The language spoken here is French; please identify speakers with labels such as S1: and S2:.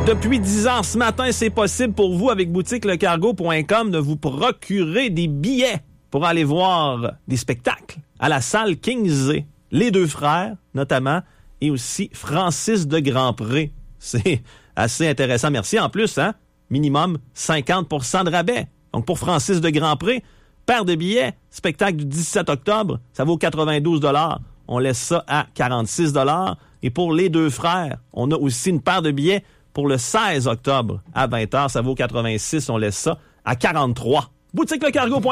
S1: Depuis 10 ans, ce matin, c'est possible pour vous, avec boutiquelecargo.com, de vous procurer des billets pour aller voir des spectacles à la salle Kingsley. Les Deux Frères, notamment, et aussi Francis de Grandpré. C'est assez intéressant. Merci. En plus, minimum 50% de rabais. Donc, pour Francis de Grandpré, paire de billets, spectacle du 17 octobre, ça vaut 92 $. On laisse ça à 46 $. Et pour Les Deux Frères, on a aussi une paire de billets pour le 16 octobre à 20h. Ça vaut 86 $. On laisse ça à 43 $. Boutiquelecargo.com